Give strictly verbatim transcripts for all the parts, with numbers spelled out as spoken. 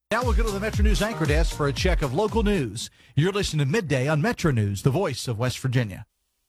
Now we'll go to the Metro News anchor desk for a check of local news. You're listening to Midday on Metro News, the voice of West Virginia.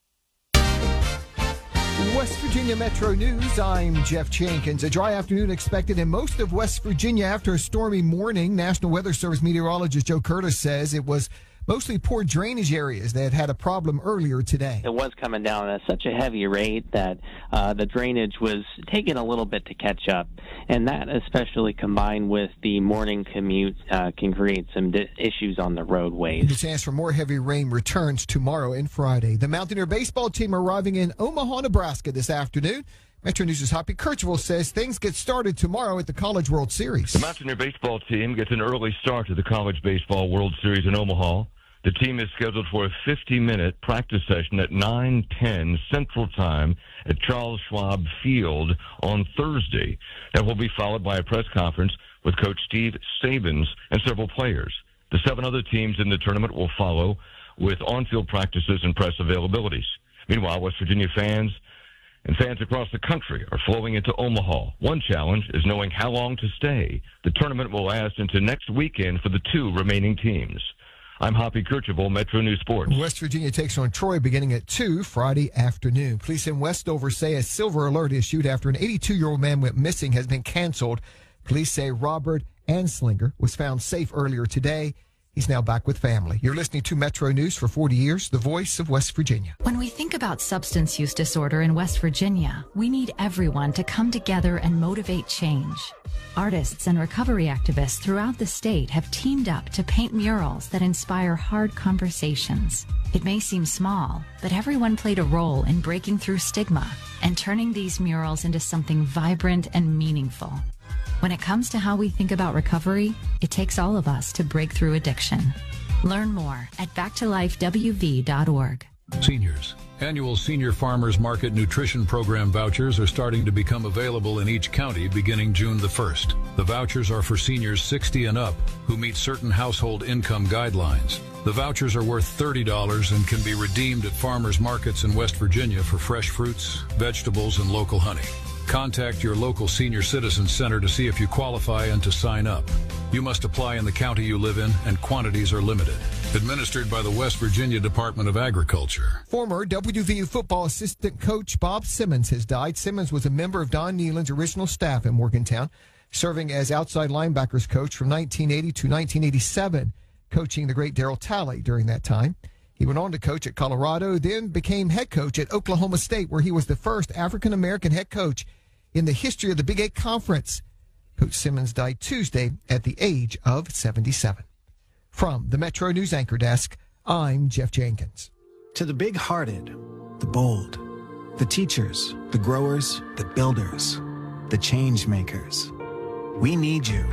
West Virginia Metro News, I'm Jeff Jenkins. A dry afternoon expected in most of West Virginia after a stormy morning. National Weather Service meteorologist Joe Curtis says it was mostly poor drainage areas that had a problem earlier today. It was coming down at such a heavy rate that uh, the drainage was taking a little bit to catch up. And that, especially combined with the morning commute, uh, can create some di- issues on the roadways. The chance for more heavy rain returns tomorrow and Friday. The Mountaineer baseball team arriving in Omaha, Nebraska this afternoon. Metro News' Hoppy Kercheval says things get started tomorrow at the College World Series. The Mountaineer baseball team gets an early start to the College Baseball World Series in Omaha. The team is scheduled for a fifty-minute practice session at nine ten Central Time at Charles Schwab Field on Thursday. That will be followed by a press conference with Coach Steve Sabins and several players. The seven other teams in the tournament will follow with on-field practices and press availabilities. Meanwhile, West Virginia fans and fans across the country are flowing into Omaha. One challenge is knowing how long to stay. The tournament will last into next weekend for the two remaining teams. I'm Hoppy Kercheval, Metro News Sports. West Virginia takes on Troy beginning at two Friday afternoon. Police in Westover say a silver alert issued after an eighty-two-year-old man went missing has been canceled. Police say Robert Anslinger was found safe earlier today. He's now back with family. You're listening to Metro News for forty years, the voice of West Virginia. When we think about substance use disorder in West Virginia, we need everyone to come together and motivate change. Artists and recovery activists throughout the state have teamed up to paint murals that inspire hard conversations. It may seem small, but everyone played a role in breaking through stigma and turning these murals into something vibrant and meaningful. When it comes to how we think about recovery, it takes all of us to break through addiction. Learn more at back to life w v dot org. Seniors. Annual Senior Farmers Market Nutrition Program vouchers are starting to become available in each county beginning June the first. The vouchers are for seniors sixty and up who meet certain household income guidelines. The vouchers are worth thirty dollars and can be redeemed at farmers markets in West Virginia for fresh fruits, vegetables, and local honey. Contact your local senior citizen center to see if you qualify and to sign up. You must apply in the county you live in, and quantities are limited. Administered by the West Virginia Department of Agriculture. Former W V U football assistant coach Bob Simmons has died. Simmons was a member of Don Nehlen's original staff in Morgantown, serving as outside linebackers coach from nineteen eighty to nineteen eighty-seven, coaching the great Darryl Talley during that time. He went on to coach at Colorado, then became head coach at Oklahoma State, where he was the first African-American head coach in the history of the Big Eight Conference. Coach Simmons died Tuesday at the age of seventy-seven. From the Metro News anchor desk, I'm Jeff Jenkins. To the big-hearted, the bold, the teachers, the growers, the builders, the change makers, we need you.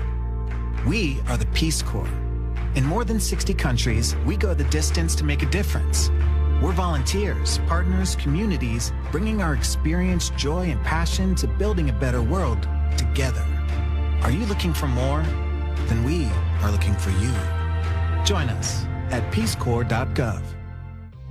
We are the Peace Corps. In more than sixty countries, we go the distance to make a difference. We're volunteers, partners, communities, bringing our experience, joy, and passion to building a better world together. Are you looking for more? Then we are looking for you. Join us at peace corps dot gov.